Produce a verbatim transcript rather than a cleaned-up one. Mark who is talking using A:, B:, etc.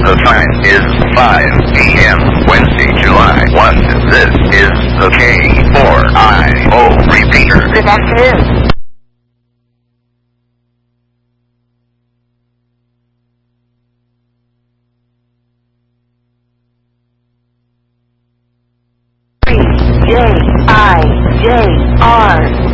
A: The time is five p m Wednesday, July first. This is the K four I O repeater.
B: Good afternoon. J I J R